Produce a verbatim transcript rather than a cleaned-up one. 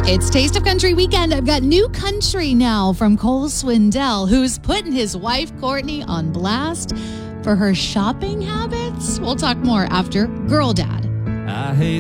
It's Taste of Country weekend. I've got new country now from Cole Swindell, who's putting his wife, Courtney, on blast for her shopping habits. We'll talk more after Girl Dad. I hate